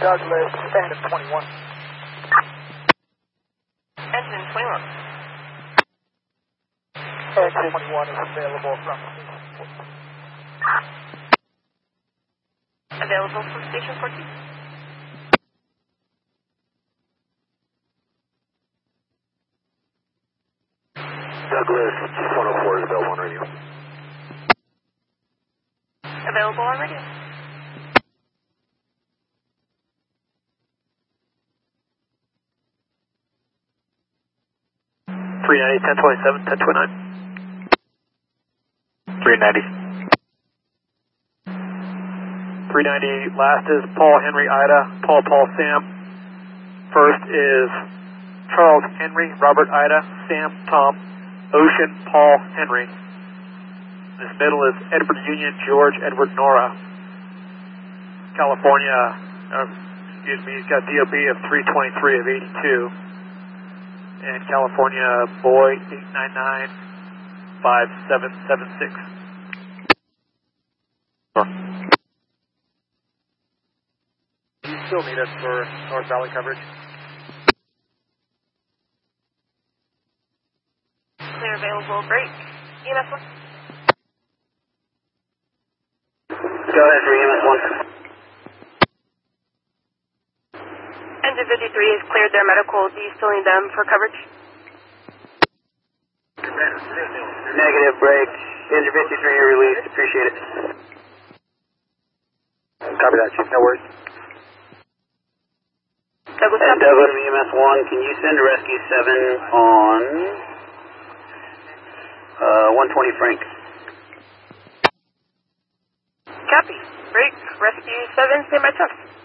Douglas, end of 21. Engine 21. Engine 21 is available from Available from Station 14. Douglas, 104 is available on radio. Available on radio. .390, 1027, 1029. 390. 390, last is Paul Henry Ida, Paul Sam. First is Charles Henry, Robert Ida, Sam Tom, Ocean Paul Henry. This middle is Edward Union George Edward Nora. California, he's got DOB of 323 of 82. And California Boy 899-5776. Do you still need us for North Valley coverage? Clear available break. EMS 1. Go ahead for EMS 1. Engine 53 has cleared their medical. Do you still need them for coverage? Negative break. Engine 53 released. Appreciate it. Copy that, Chief. No worries. Douglas, And Douglas from EMS 1, can you send a Rescue 7 on 120 Frank? Copy. Break. Rescue 7, stand by 10.